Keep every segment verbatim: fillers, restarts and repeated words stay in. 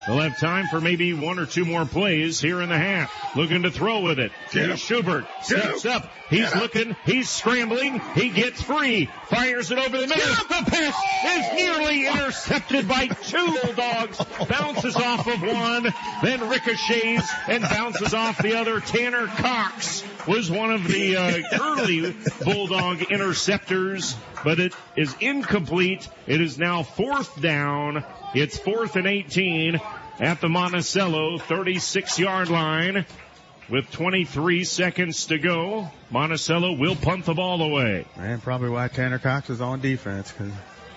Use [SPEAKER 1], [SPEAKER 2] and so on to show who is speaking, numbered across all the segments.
[SPEAKER 1] They'll have time for maybe one or two more plays here in the half. Looking to throw with it. Here's Schubert. Steps up. He's looking. He's scrambling. He gets free. Fires it over the middle. The pass is nearly intercepted by two Bulldogs. Bounces off of one, then ricochets and bounces off the other. Tanner Cox was one of the uh, early Bulldog interceptors, but it is incomplete. It is now fourth down. It's fourth and eighteen at the Monticello thirty-six yard line with twenty-three seconds to go. Monticello will punt the ball away.
[SPEAKER 2] And probably why Tanner Cox is on defense, because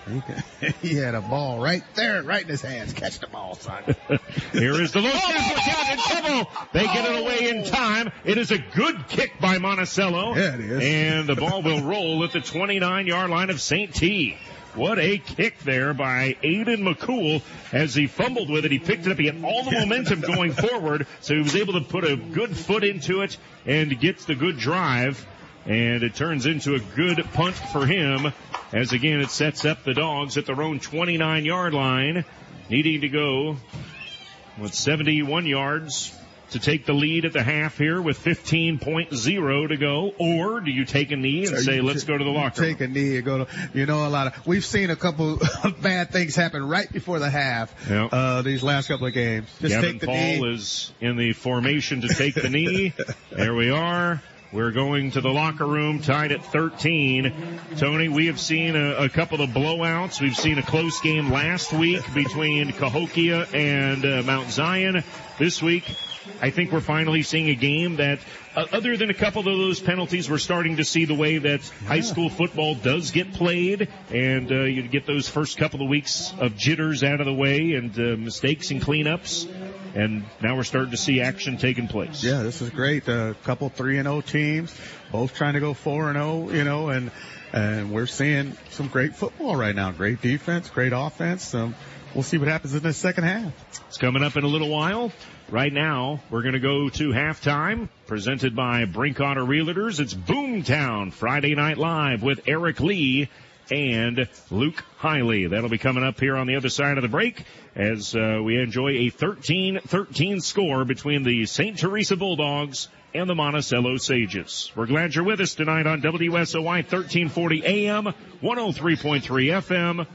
[SPEAKER 2] he, he had a ball right there, right in his hands. Catch the ball, son.
[SPEAKER 1] Here is the look. Look out in trouble. They get it away in time. It is a good kick by Monticello.
[SPEAKER 2] Yeah, it is.
[SPEAKER 1] And the ball will roll at the twenty-nine yard line of Saint T. What a kick there by Aiden McCool. As he fumbled with it, he picked it up. He had all the momentum going forward, so he was able to put a good foot into it and gets the good drive. And it turns into a good punt for him, as again it sets up the Dogs at their own twenty-nine yard line, needing to go with seventy-one yards to take the lead at the half here with fifteen point oh to go. Or do you take a knee and say, let's go to the locker room?
[SPEAKER 2] Take a knee and go to, you know, a lot of, we've seen a couple of bad things happen right before the half,
[SPEAKER 1] yep.
[SPEAKER 2] uh, these last couple of games. Just
[SPEAKER 1] Gavin
[SPEAKER 2] take the
[SPEAKER 1] Paul
[SPEAKER 2] knee.
[SPEAKER 1] is in the formation to take the knee. There we are. We're going to the locker room, tied at thirteen. Tony, we have seen a, a couple of blowouts. We've seen a close game last week between Cahokia and uh, Mount Zion. This week, I think we're finally seeing a game that, uh, other than a couple of those penalties, we're starting to see the way that yeah. high school football does get played, and uh, you get those first couple of weeks of jitters out of the way and uh, mistakes and cleanups, and now we're starting to see action taking place.
[SPEAKER 2] Yeah, this is great. A uh, couple three and oh teams, both trying to go four and oh, you know, and and we're seeing some great football right now. Great defense, great offense. Um, we'll see what happens in the second half.
[SPEAKER 1] It's coming up in a little while. Right now, we're going to go to halftime, presented by Brink Auto Realtors. It's Boomtown Friday Night Live with Eric Lee and Luke Hiley. That'll be coming up here on the other side of the break as uh, we enjoy a thirteen thirteen score between the Saint Teresa Bulldogs and the Monticello Sages. We're glad you're with us tonight on W S O Y thirteen forty A M, one oh three point three F M,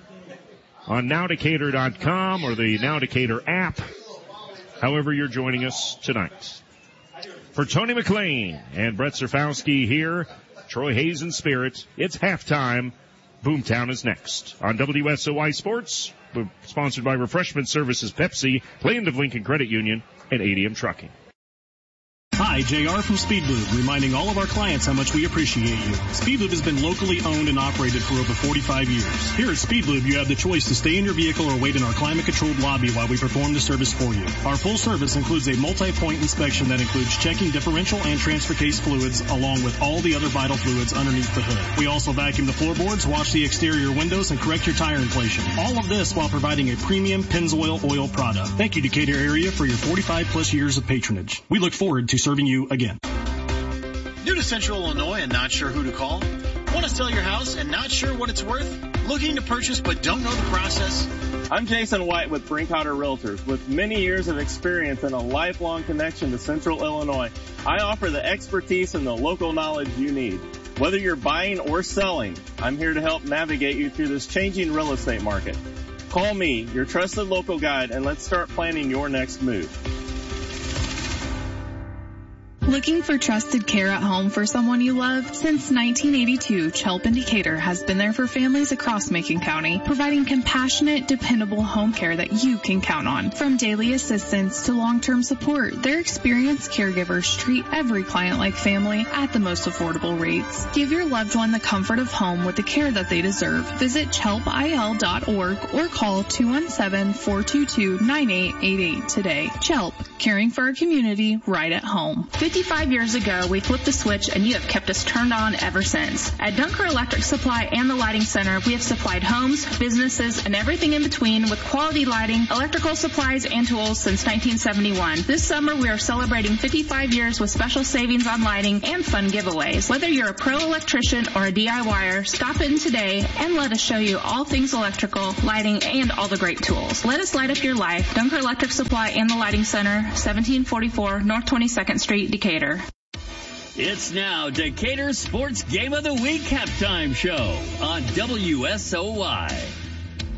[SPEAKER 1] on now decatur dot com or the Now Decatur app. However you're joining us tonight. For Tony McLean and Brett Zerfowski here, Troy Hayes in spirit, it's halftime. Boomtown is next on W S O Y Sports, sponsored by Refreshment Services Pepsi, Land of Lincoln Credit Union, and A D M Trucking.
[SPEAKER 3] Hi, J R from Speedlube, reminding all of our clients how much we appreciate you. Speedlube has been locally owned and operated for over forty-five years. Here at Speedlube, you have the choice to stay in your vehicle or wait in our climate-controlled lobby while we perform the service for you. Our full service includes a multi-point inspection that includes checking differential and transfer case fluids, along with all the other vital fluids underneath the hood. We also vacuum the floorboards, wash the exterior windows, and correct your tire inflation. All of this while providing a premium Pennzoil oil product. Thank you, Decatur area, for your forty-five plus years of patronage. We look forward to serving you again.
[SPEAKER 4] New to Central Illinois and not sure who to call? Want to sell your house and not sure what it's worth? Looking to purchase but don't know the process?
[SPEAKER 5] I'm Jason White with Brink Auto Realtors. With many years of experience and a lifelong connection to Central Illinois, I offer the expertise and the local knowledge you need. Whether you're buying or selling, I'm here to help navigate you through this changing real estate market. Call me, your trusted local guide, and let's start planning your next move.
[SPEAKER 6] Looking for trusted care at home for someone you love? Since nineteen eighty-two, Chelp in Decatur has been there for families across Macon County, providing compassionate, dependable home care that you can count on. From daily assistance to long-term support, their experienced caregivers treat every client like family at the most affordable rates. Give your loved one the comfort of home with the care that they deserve. Visit chelp I L dot org or call two one seven, four two two, nine eight eight eight today. Chelp, caring for our community right at home. fifty fifty-five years ago, we flipped the switch and you have kept us turned on ever since. At Dunker Electric Supply and the Lighting Center, we have supplied homes, businesses, and everything in between with quality lighting, electrical supplies, and tools since nineteen seventy-one. This summer, we are celebrating fifty-five years with special savings on lighting and fun giveaways. Whether you're a pro electrician or a DIYer, stop in today and let us show you all things electrical, lighting, and all the great tools. Let us light up your life. Dunker Electric Supply and the Lighting Center, seventeen forty-four North twenty-second Street, Decatur.
[SPEAKER 7] It's now Decatur's Sports Game of the Week halftime show on W S O Y.